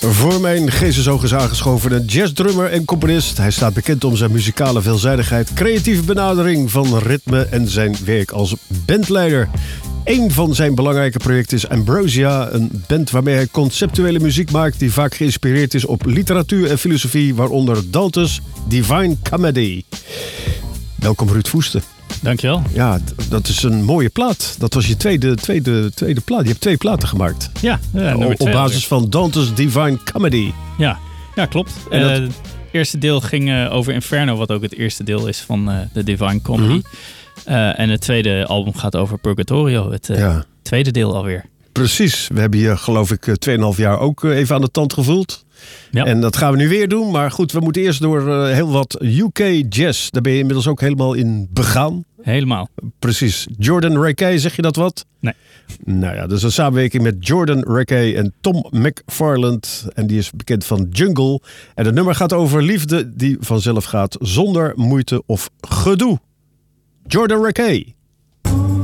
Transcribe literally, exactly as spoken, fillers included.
Voor mijn geestesoog is aangeschoven een jazzdrummer en componist. Hij staat bekend om zijn muzikale veelzijdigheid, creatieve benadering van ritme en zijn werk als bandleider. Een van zijn belangrijke projecten is Ambrosia, een band waarmee hij conceptuele muziek maakt die vaak geïnspireerd is op literatuur en filosofie, waaronder Dante's Divine Comedy. Welkom Ruud Voeste. Dankjewel. Ja, d- dat is een mooie plaat. Dat was je tweede, tweede, tweede plaat. Je hebt twee platen gemaakt. Ja, ja op, op basis van Dante's Divine Comedy. Ja, ja klopt. En dat... uh, het eerste deel ging uh, over Inferno, wat ook het eerste deel is van uh, de Divine Comedy. Mm-hmm. Uh, en het tweede album gaat over Purgatorio, het uh, ja. tweede deel alweer. Precies. We hebben hier geloof ik twee en een half jaar ook uh, even aan de tand gevoeld. Ja. En dat gaan we nu weer doen. Maar goed, we moeten eerst door uh, heel wat U K jazz. Daar ben je inmiddels ook helemaal in begaan. Helemaal. Precies. Jordan Rakei, zeg je dat wat? Nee. Nou ja, dus een samenwerking met Jordan Rakei en Tom McFarland. En die is bekend van Jungle. En het nummer gaat over liefde die vanzelf gaat zonder moeite of gedoe. Jordan Rakei.